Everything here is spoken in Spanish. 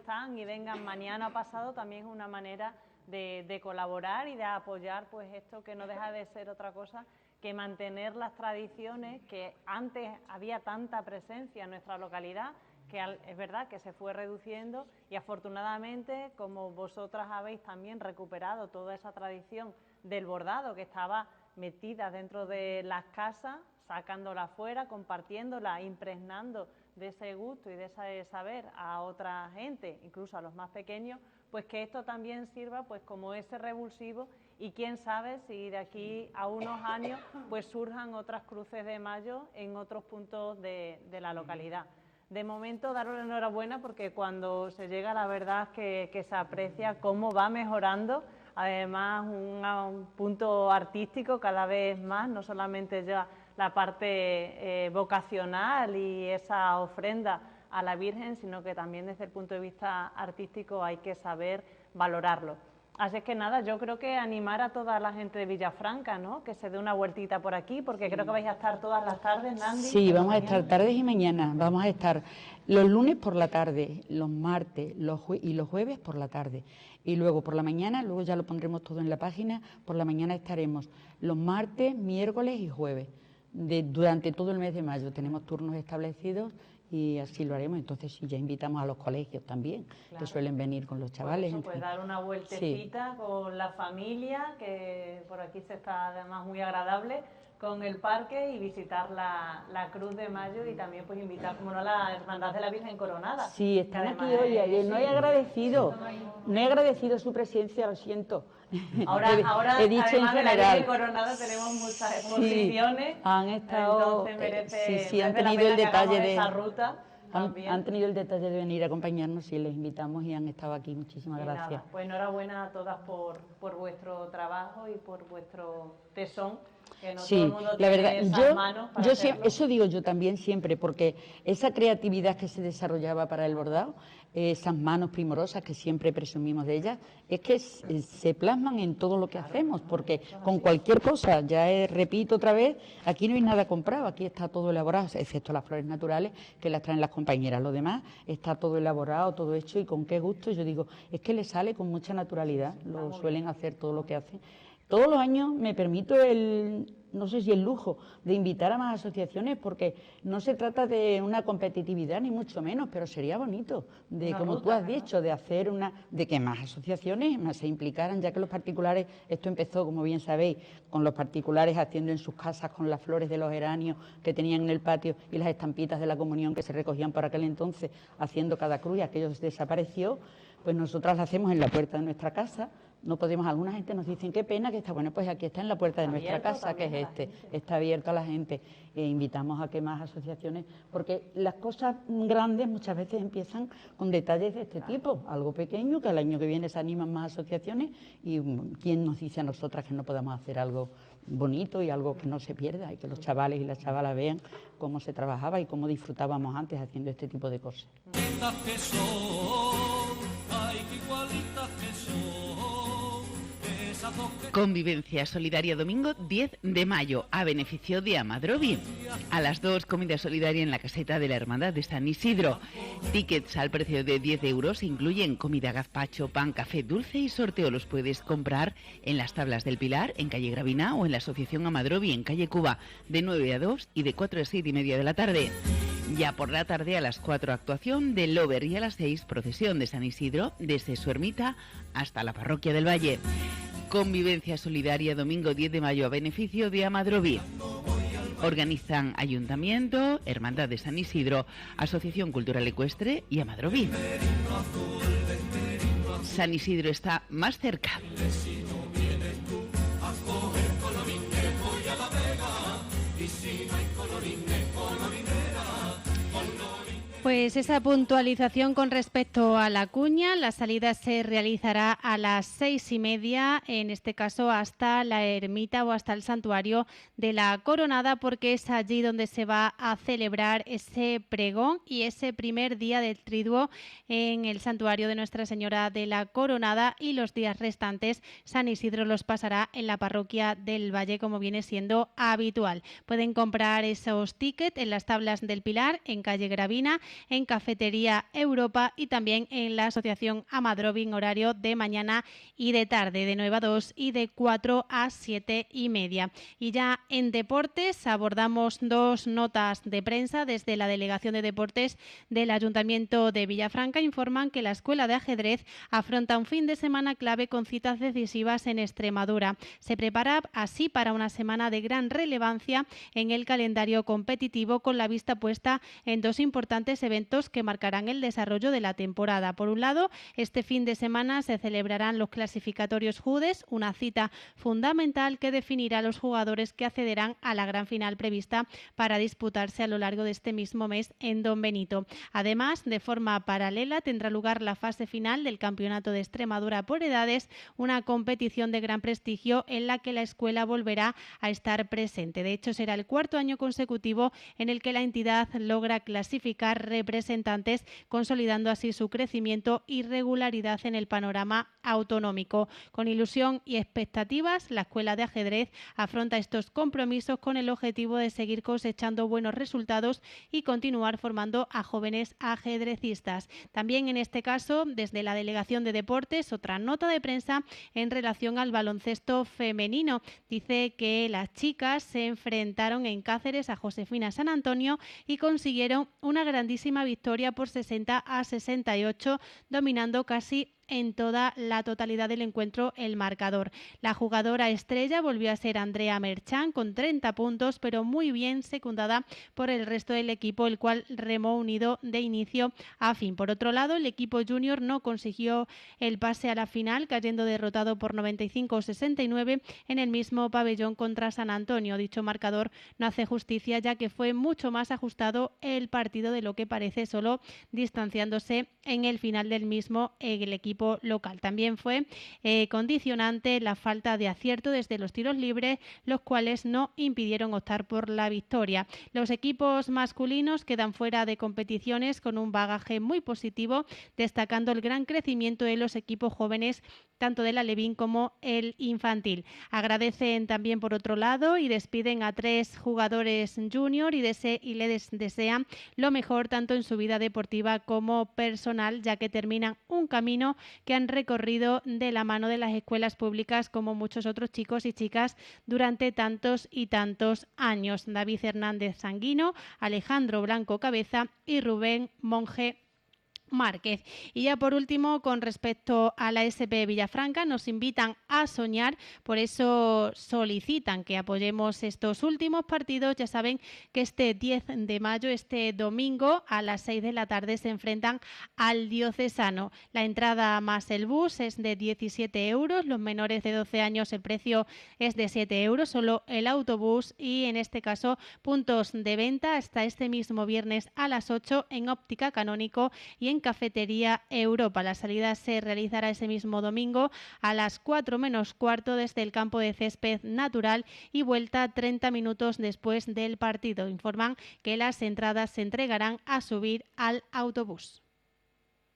están y vengan mañana o pasado, también es una manera de colaborar y de apoyar pues esto que no deja de ser otra cosa que mantener las tradiciones que antes había tanta presencia en nuestra localidad, que es verdad que se fue reduciendo y afortunadamente, como vosotras habéis también recuperado toda esa tradición del bordado que estaba metida dentro de las casas, sacándola afuera, compartiéndola, impregnando de ese gusto y de ese saber a otra gente, incluso a los más pequeños, pues que esto también sirva pues como ese revulsivo y quién sabe si de aquí a unos años pues surjan otras cruces de mayo en otros puntos de la localidad. De momento, daros la enhorabuena porque cuando se llega, la verdad que se aprecia cómo va mejorando, además un punto artístico cada vez más, no solamente ya la parte vocacional y esa ofrenda a la Virgen, sino que también desde el punto de vista artístico hay que saber valorarlo. Así es que nada, yo creo que animar a toda la gente de Villafranca, ¿no?, que se dé una vueltita por aquí, porque sí, creo que vais a estar todas las tardes, Nandi. Sí, vamos a estar tardes y mañanas, vamos a estar los lunes por la tarde, los martes y los jueves por la tarde. Y luego por la mañana, luego ya lo pondremos todo en la página, por la mañana estaremos los martes, miércoles y jueves. Durante todo el mes de mayo tenemos turnos establecidos y así lo haremos. Entonces sí, ya invitamos a los colegios también, claro, que suelen venir con los chavales. Por eso, pues dar una vueltecita, sí, con la familia, que por aquí se está además muy agradable, con el parque y visitar la Cruz de Mayo y también pues invitar, como no, a la Hermandad de la Virgen Coronada. Sí, están aquí hoy, no he agradecido, su presencia, lo siento. Ahora he dicho además en de la general. Virgen Coronada tenemos muchas exposiciones. Sí, han estado, merece, han tenido el detalle de esa ruta. Han tenido el detalle de venir a acompañarnos y les invitamos y han estado aquí. Muchísimas gracias. Nada, pues enhorabuena a todas por vuestro trabajo y por vuestro tesón. Que no sí, todo el mundo la verdad, tiene esas manos para hacerlo. Eso digo yo también siempre, porque esa creatividad que se desarrollaba para el bordado, esas manos primorosas que siempre presumimos de ellas, es que se plasman en todo lo que hacemos, porque con cualquier cosa, repito otra vez, aquí no hay nada comprado, aquí está todo elaborado, excepto las flores naturales que las traen las compañeras, lo demás está todo elaborado, todo hecho y con qué gusto, yo digo, es que le sale con mucha naturalidad, lo suelen hacer todo lo que hacen. Todos los años me permito no sé si el lujo, de invitar a más asociaciones, porque no se trata de una competitividad ni mucho menos, pero sería bonito, como tú has dicho, de hacer de que más asociaciones se implicaran, ya que los particulares, esto empezó, como bien sabéis, con los particulares haciendo en sus casas con las flores de los geranios que tenían en el patio y las estampitas de la comunión que se recogían por aquel entonces, haciendo cada cruz, y aquello desapareció. Pues nosotras la hacemos en la puerta de nuestra casa. No podemos, alguna gente nos dicen qué pena que está, bueno, pues aquí está en la puerta de nuestra casa, que es está abierto a la gente, e invitamos a que más asociaciones, porque las cosas grandes muchas veces empiezan con detalles de este tipo, algo pequeño, que al año que viene se animan más asociaciones, y quién nos dice a nosotras que no podamos hacer algo bonito y algo que no se pierda, y que los chavales y las chavalas vean cómo se trabajaba y cómo disfrutábamos antes haciendo este tipo de cosas. Convivencia solidaria domingo 10 de mayo a beneficio de Amadrovi. A las 2, comida solidaria en la caseta de la Hermandad de San Isidro. Tickets al precio de 10 euros incluyen comida, gazpacho, pan, café, dulce y sorteo. Los puedes comprar en las Tablas del Pilar, en calle Gravina, o en la Asociación Amadrovi, en calle Cuba, de 9 a 2 y de 4 a 7 y media de la tarde. Ya por la tarde a las 4 actuación del Lover y a las 6 procesión de San Isidro desde su ermita hasta la parroquia del Valle. Convivencia solidaria domingo 10 de mayo a beneficio de Amadrovi. Organizan Ayuntamiento, Hermandad de San Isidro, Asociación Cultural Ecuestre y Amadrovi. San Isidro está más cerca. Pues esa puntualización con respecto a la cuña, la salida se realizará a las 6:30, en este caso hasta la ermita o hasta el santuario de la Coronada, porque es allí donde se va a celebrar ese pregón y ese primer día del triduo en el santuario de Nuestra Señora de la Coronada, y los días restantes San Isidro los pasará en la parroquia del Valle, como viene siendo habitual. Pueden comprar esos tickets en las Tablas del Pilar, en calle Gravina, en Cafetería Europa y también en la Asociación Amadrobin, horario de mañana y de tarde, de 9 a 2 y de 4 a 7:30. Y ya en deportes abordamos dos notas de prensa. Desde la Delegación de Deportes del Ayuntamiento de Villafranca informan que la Escuela de Ajedrez afronta un fin de semana clave con citas decisivas en Extremadura. Se prepara así para una semana de gran relevancia en el calendario competitivo, con la vista puesta en dos importantes eventos que marcarán el desarrollo de la temporada. Por un lado, este fin de semana se celebrarán los clasificatorios JUDES, una cita fundamental que definirá a los jugadores que accederán a la gran final prevista para disputarse a lo largo de este mismo mes en Don Benito. Además, de forma paralela, tendrá lugar la fase final del Campeonato de Extremadura por edades, una competición de gran prestigio en la que la escuela volverá a estar presente. De hecho, será el cuarto año consecutivo en el que la entidad logra clasificar representantes, consolidando así su crecimiento y regularidad en el panorama autonómico. Con ilusión y expectativas, la Escuela de Ajedrez afronta estos compromisos con el objetivo de seguir cosechando buenos resultados y continuar formando a jóvenes ajedrecistas. También en este caso, desde la Delegación de Deportes, otra nota de prensa en relación al baloncesto femenino. Dice que las chicas se enfrentaron en Cáceres a Josefina San Antonio y consiguieron una grandísima victoria por 60-68, dominando casi en toda la totalidad del encuentro el marcador. La jugadora estrella volvió a ser Andrea Merchán con 30 puntos, pero muy bien secundada por el resto del equipo, el cual remó unido de inicio a fin. Por otro lado, el equipo junior no consiguió el pase a la final, cayendo derrotado por 95-69 en el mismo pabellón contra San Antonio. Dicho marcador no hace justicia, ya que fue mucho más ajustado el partido de lo que parece, solo distanciándose en el final del mismo el equipo local. También fue condicionante la falta de acierto desde los tiros libres, los cuales no impidieron optar por la victoria. Los equipos masculinos quedan fuera de competiciones con un bagaje muy positivo, destacando el gran crecimiento de los equipos jóvenes, tanto del alevín como el infantil. Agradecen también, por otro lado, y despiden a 3 jugadores junior y les desean lo mejor tanto en su vida deportiva como personal, ya que terminan un camino que han recorrido de la mano de las escuelas públicas, como muchos otros chicos y chicas, durante tantos y tantos años. David Hernández Sanguino, Alejandro Blanco Cabeza y Rubén Monge Márquez. Y ya por último, con respecto a la SP Villafranca, nos invitan a soñar, por eso solicitan que apoyemos estos últimos partidos. Ya saben que este 10 de mayo, este domingo, a las 6 de la tarde se enfrentan al Diocesano. La entrada más el bus es de 17 euros, los menores de 12 años el precio es de 7 euros, solo el autobús, y en este caso puntos de venta hasta este mismo viernes a las 8 en Óptica Canónico y en Cafetería Europa. La salida se realizará ese mismo domingo a las 4 menos cuarto desde el campo de césped natural y vuelta 30 minutos después del partido. Informan que las entradas se entregarán a subir al autobús.